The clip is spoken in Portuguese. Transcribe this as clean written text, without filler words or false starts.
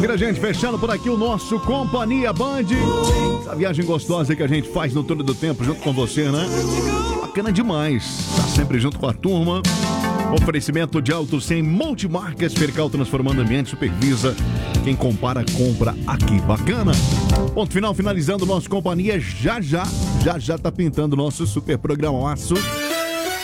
Maravilha, gente. Fechando por aqui o nosso Companhia Band. Essa viagem gostosa que a gente faz no túnel do tempo junto com você, né? Bacana demais. Tá sempre junto com a turma. Oferecimento de Auto 100 multimarcas, Percal transformando ambiente, supervisa. Quem compara, compra aqui. Bacana. Ponto final, finalizando o nosso Companhia. Já tá pintando o nosso super programaço.